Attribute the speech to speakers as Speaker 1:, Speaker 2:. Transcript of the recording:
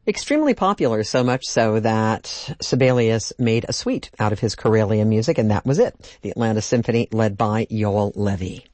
Speaker 1: Extremely popular, so much so that Sibelius made a suite out of his Karelian music, and that was it. The Atlanta Symphony, led by Yoel Levy.